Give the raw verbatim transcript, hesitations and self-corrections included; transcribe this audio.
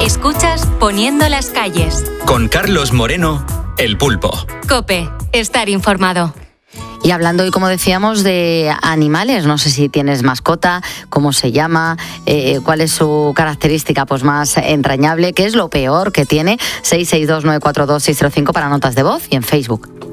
Escuchas Poniendo las calles. Con Carlos Moreno, El Pulpo. COPE, estar informado. Y hablando hoy, como decíamos, de animales, no sé si tienes mascota, cómo se llama, eh, cuál es su característica pues más entrañable, qué es lo peor que tiene. seis seis dos nueve cuatro dos seis cero cinco para notas de voz y en Facebook.